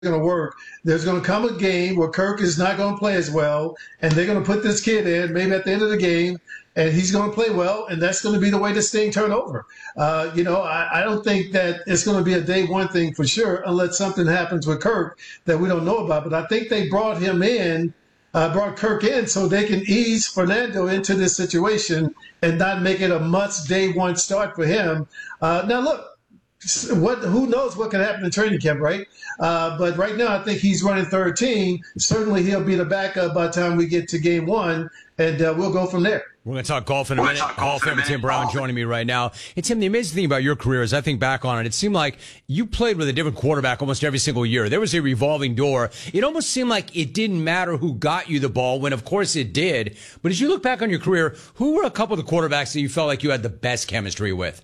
going to work. There's going to come a game where Kirk is not going to play as well, and they're going to put this kid in maybe at the end of the game, and he's going to play well, and that's going to be the way this thing turn over. I don't think that it's going to be a day one thing for sure, unless something happens with Kirk that we don't know about. But I think they brought him in, brought Kirk in so they can ease Fernando into this situation and not make it a must day one start for him. Now, look, who knows what can happen in training camp, right? But right now, I think he's running third team. Certainly, he'll be the backup by the time we get to game one, and we'll go from there. We're going to talk golf in a minute. Hall of Famer Tim Brown joining me right now. And Tim, the amazing thing about your career is I think back on it, it seemed like you played with a different quarterback almost every single year. There was a revolving door. It almost seemed like it didn't matter who got you the ball when, of course, it did. But as you look back on your career, who were a couple of the quarterbacks that you felt like you had the best chemistry with?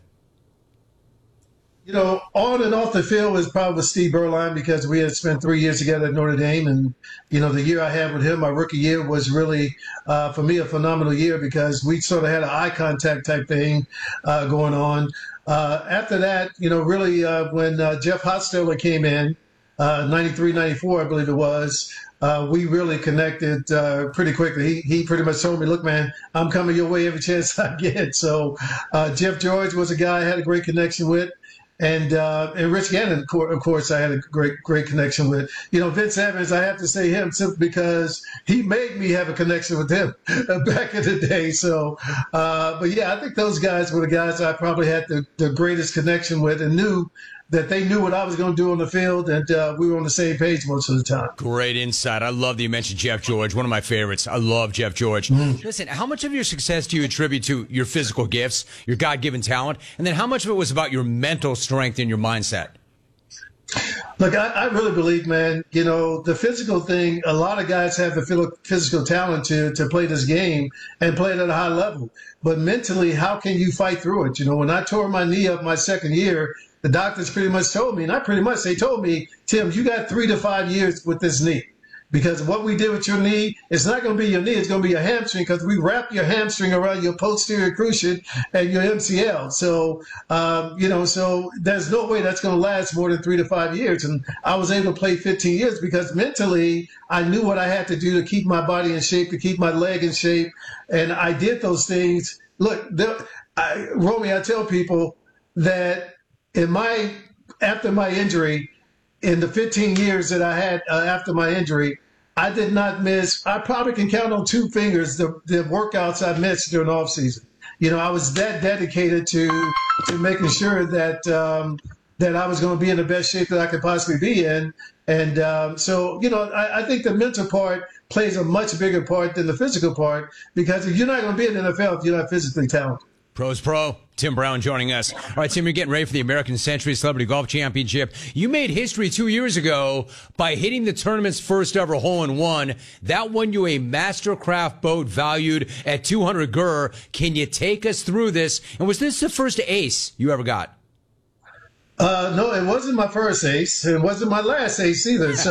On and off the field was probably Steve Berline because we had spent 3 years together at Notre Dame. And, the year I had with him, my rookie year, was really, for me, a phenomenal year because we sort of had an eye contact type thing going on. After that, really when Jeff Hostetler came in, 93, 94, I believe it was, we really connected pretty quickly. He pretty much told me, look, man, I'm coming your way every chance I get. So Jeff George was a guy I had a great connection with. And Rich Gannon, of course, I had a great connection with. Vince Evans, I have to say him simply because he made me have a connection with him back in the day. So, but yeah, I think those guys were the guys I probably had the greatest connection with and knew that they knew what I was going to do on the field, and we were on the same page most of the time. Great insight. I love that you mentioned Jeff George, one of my favorites. I love Jeff George. Listen, how much of your success do you attribute to your physical gifts, your God-given talent, and then how much of it was about your mental strength and your mindset? Look, I really believe, man, the physical thing, a lot of guys have the physical talent to play this game and play it at a high level. But mentally, how can you fight through it? When I tore my knee up my second year, the doctors pretty much told me, they told me, Tim, you got 3 to 5 years with this knee. Because what we did with your knee, it's not going to be your knee, it's going to be your hamstring because we wrap your hamstring around your posterior cruciate and your MCL. So, so there's no way that's going to last more than 3 to 5 years. And I was able to play 15 years because mentally I knew what I had to do to keep my body in shape, to keep my leg in shape. And I did those things. Look, Romy, I tell people that after my injury, in the 15 years that I had after my injury, I did not miss. I probably can count on 2 fingers the workouts I missed during the off season. I was that dedicated to making sure that that I was going to be in the best shape that I could possibly be in. And I think the mental part plays a much bigger part than the physical part because you're not going to be in the NFL if you're not physically talented. Pros Pro, Tim Brown joining us. All right, Tim, you're getting ready for the American Century Celebrity Golf Championship. You made history 2 years ago by hitting the tournament's first ever hole-in-one. That won you a Mastercraft boat valued at 200 GER. Can you take us through this? And was this the first ace you ever got? No, it wasn't my first ace. It wasn't my last ace either. So,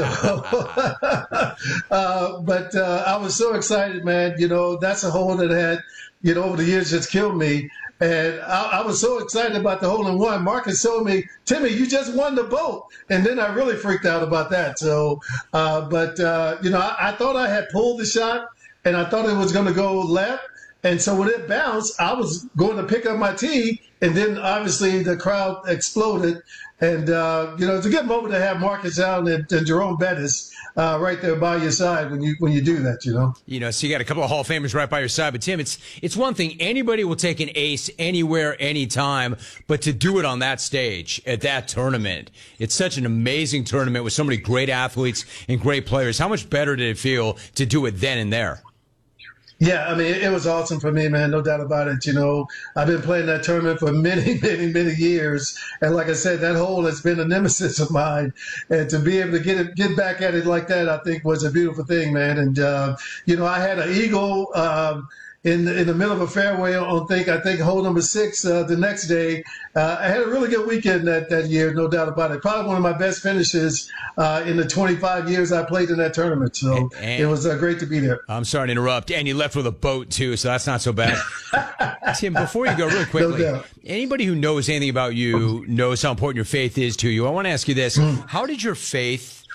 but I was so excited, man. That's a hole that had, over the years just killed me. And I was so excited about the hole-in-one. Marcus told me, Timmy, you just won the boat. And then I really freaked out about that. So, I thought I had pulled the shot, and I thought it was going to go left. And so when it bounced, I was going to pick up my tee, and then obviously the crowd exploded. And, it's a good moment to have Marcus Allen and Jerome Bettis right there by your side when you do that, so you got a couple of Hall of Famers right by your side. But, Tim, it's one thing. Anybody will take an ace anywhere, anytime. But to do it on that stage at that tournament, it's such an amazing tournament with so many great athletes and great players. How much better did it feel to do it then and there? Yeah, I mean, it was awesome for me, man. No doubt about it. I've been playing that tournament for many, many, many years. And like I said, that hole has been a nemesis of mine. And to be able to get back at it like that, I think was a beautiful thing, man. And, I had an eagle in the middle of a fairway on I think hole number 6 the next day. I had a really good weekend that year, no doubt about it. Probably one of my best finishes in the 25 years I played in that tournament. So it was great to be there. I'm sorry to interrupt. And you left with a boat, too, so that's not so bad. Tim, before you go really quickly, anybody who knows anything about you knows how important your faith is to you. I want to ask you this. How did your faith